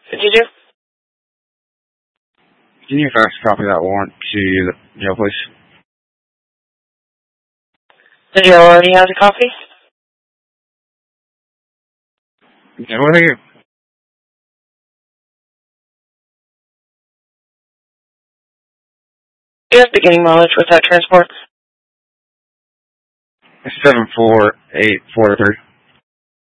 Did you? Can you fax a copy of that warrant to the jail, please? The jail already has a copy? Yeah, what are you? Do you have beginning mileage with that transport? 74843.